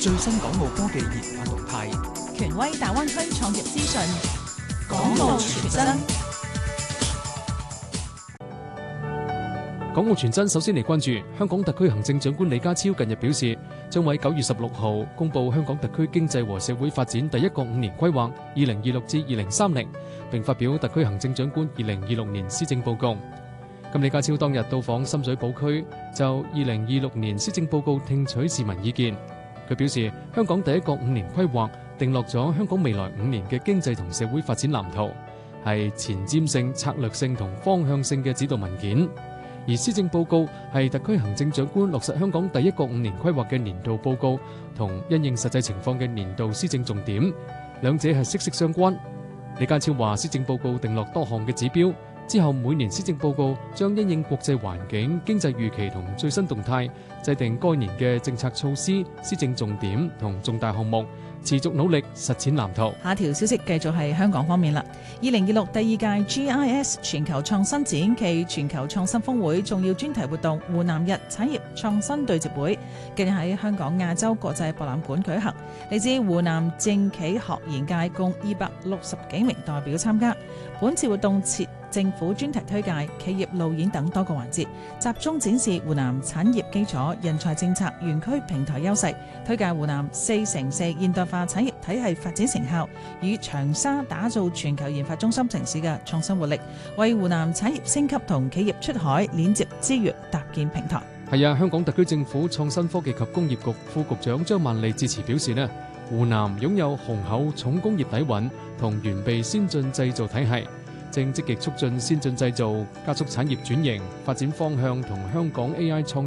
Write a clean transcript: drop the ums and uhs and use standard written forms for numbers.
最新港澳科技研發動態， 權威大灣區創業資訊， 港澳傳真。 港澳傳真首先嚟關注香港特區行政長官李家超近日表示，將喺9月16號公布香港特區經濟和社會發展第一個5年規劃2026至2030，並發表特區行政長官2026年施政報告。李家超當日到訪深水埗區，就2026年施政報告聽取市民意見。佢表示，香港第一個5年規劃定落咗香港未來5年嘅經濟同社會發展藍圖，係前瞻性、策略性同方向性嘅指導文件。而施政報告係特區行政長官落實香港第一個5年規劃嘅年度報告，同因應實際情況嘅年度施政重點，兩者係息息相關。李家超話，施政報告定落多項嘅指標，之後每年施政報告將因應國際環境、經濟預期同最新動態，制定該年嘅政策措施、施政重點同重大項目，持續努力實踐藍圖。 下條消息繼續係香港方面啦。2026第二屆 GIS 全球創新展暨全球創新峰會重要專題活動湖南日產業創新對接會，近日喺香港亞洲國際博覽館舉行。嚟自湖南政企學研界共260幾名代表參加。本次活動設政府專題推介、企業路演等多個環節，集中展示湖南產業基礎、人才政策、園區平台優勢，推介湖南4x4現代化產業體系發展成效，與長沙打造全球研發中心城市嘅創新活力，為湖南產業升級同企業出海鏈接資源搭建平台。 係啊，香港特區政府創新科技及工業局副局長張萬利致辭表示，湖南擁有雄厚重工業底蘊同完備先進製造體系，正積極促進先進製造，加速產業轉型發展方向同香港 AI 創